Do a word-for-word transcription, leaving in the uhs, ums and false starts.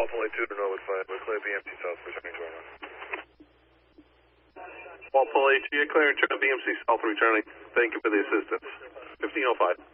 Small Polly two to Norwood five, we're clear B M C South, returning to our run. Small Polly two, you're clear, turn B M C South, returning. Thank you for the assistance. fifteen oh five.